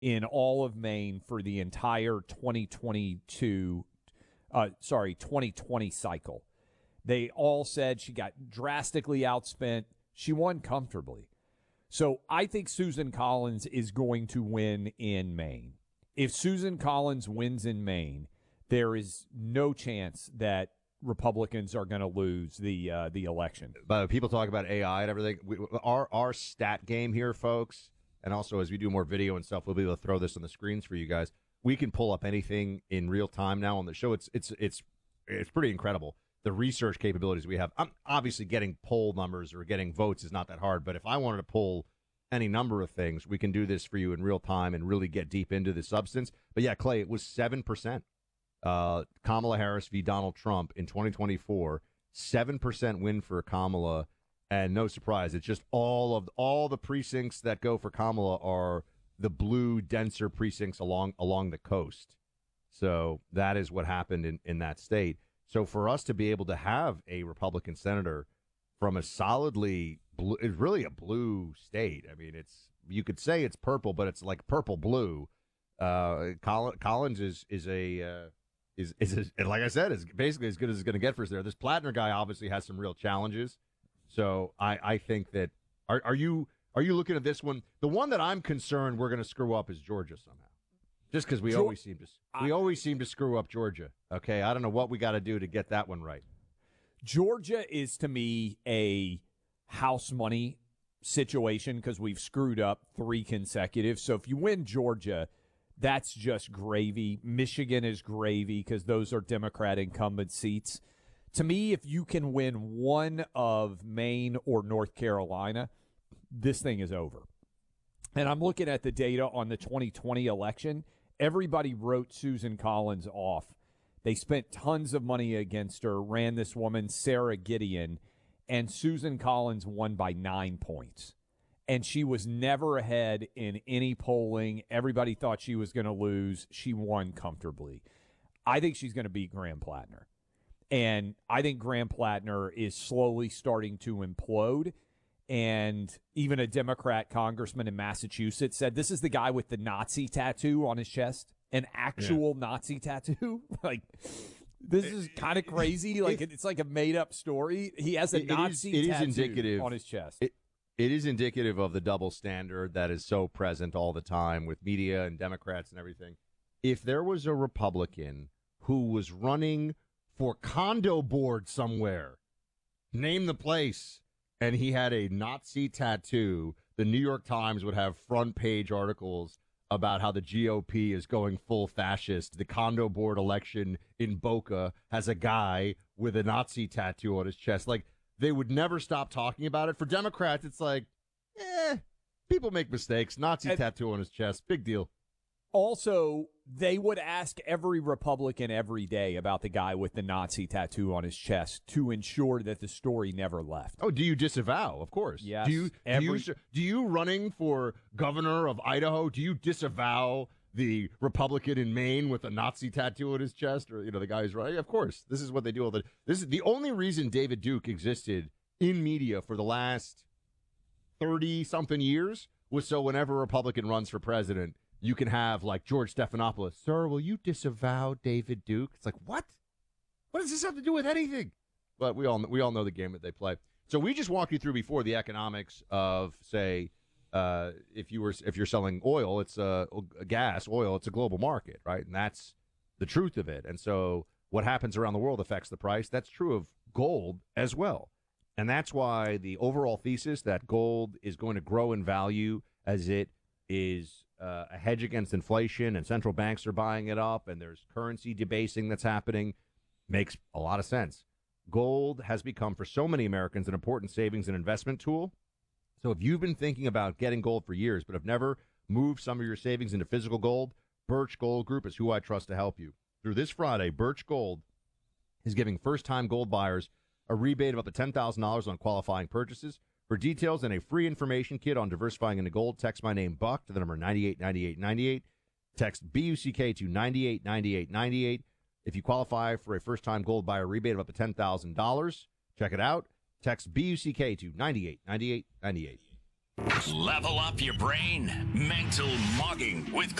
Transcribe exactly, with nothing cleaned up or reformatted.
in all of Maine for the entire twenty twenty-two, uh, sorry, twenty twenty cycle. They all said she got drastically outspent. She won comfortably. So I think Susan Collins is going to win in Maine. If Susan Collins wins in Maine, there is no chance that Republicans are going to lose the uh, the election. But people talk about A I and everything. We, our our stat game here, folks, and also as we do more video and stuff, we'll be able to throw this on the screens for you guys. We can pull up anything in real time now on the show. It's it's it's it's pretty incredible. The research capabilities we have. I'm obviously getting poll numbers or getting votes is not that hard, but if I wanted to pull any number of things, we can do this for you in real time and really get deep into the substance. But yeah, Clay, it was seven percent. Uh, Kamala Harris v. Donald Trump in twenty twenty-four, seven percent win for Kamala, and no surprise, it's just all of all the precincts that go for Kamala are the blue, denser precincts along along the coast. So that is what happened in, in that state. So for us to be able to have a Republican senator from a solidly blue, it's really a blue state. I mean, it's you could say it's purple, but it's like purple blue. Uh, Collins is is a uh, is is a, like I said, is basically as good as it's going to get for us there. This Plattner guy obviously has some real challenges. So I, I think that are are you are you looking at this one? The one that I'm concerned we're going to screw up is Georgia somehow. Just because we Georgia, always seem to we always seem to screw up Georgia. Okay, I don't know what we got to do to get that one right. Georgia is to me a house money situation because we've screwed up three consecutive. So if you win Georgia, that's just gravy. Michigan is gravy because those are Democrat incumbent seats. To me, if you can win one of Maine or North Carolina, this thing is over. And I'm looking at the data on the twenty twenty election. Everybody wrote Susan Collins off. They spent tons of money against her, ran this woman, Sarah Gideon, and Susan Collins won by nine points. And she was never ahead in any polling. Everybody thought she was going to lose. She won comfortably. I think she's going to beat Graham Plattner. And I think Graham Plattner is slowly starting to implode. And even a Democrat congressman in Massachusetts said, this is the guy with the Nazi tattoo on his chest, an actual yeah. Nazi tattoo. Like, this is kind of crazy. Like, it, it's like a made-up story. He has a it, Nazi it is, it tattoo is indicative, on his chest. It, it is indicative of the double standard that is so present all the time with media and Democrats and everything. If there was a Republican who was running for condo board somewhere, name the place, and he had a Nazi tattoo, the New York Times would have front page articles about how the G O P is going full fascist. The condo board election in Boca has a guy with a Nazi tattoo on his chest. Like, they would never stop talking about it. For Democrats, it's like, eh, people make mistakes. Nazi and tattoo on his chest, big deal. Also, they would ask every Republican every day about the guy with the Nazi tattoo on his chest to ensure that the story never left. Oh, do you disavow? Of course. Yes. Do you, every- do you, do you running for governor of Idaho, do you disavow the Republican in Maine with a Nazi tattoo on his chest? Or, you know, the guy who's right? Of course. This is what they do all the This is the only reason David Duke existed in media for the last thirty-something years was so whenever a Republican runs for president, you can have, like, George Stephanopoulos, sir, will you disavow David Duke? It's like, what? What does this have to do with anything? But we all we all know the game that they play. So we just walked you through before the economics of, say, uh, if you were if you're selling oil, it's a uh, gas, oil, it's a global market, right? And that's the truth of it. And so what happens around the world affects the price. That's true of gold as well. And that's why the overall thesis that gold is going to grow in value as it is uh, a hedge against inflation and central banks are buying it up and there's currency debasing that's happening makes a lot of sense. Gold has become, for so many Americans, an important savings and investment tool. So if you've been thinking about getting gold for years but have never moved some of your savings into physical gold, Birch Gold Group is who I trust to help you. Through this Friday, Birch Gold is giving first-time gold buyers a rebate of up to ten thousand dollars on qualifying purchases. For details and a free information kit on diversifying into gold, text my name, Buck, to the number nine eight nine eight nine eight. Text B U C K to nine eight nine eight nine eight. If you qualify for a first-time gold buyer rebate of up to ten thousand dollars, check it out. Text B U C K to nine eight nine eight nine eight. Level up your brain. Mental Mugging with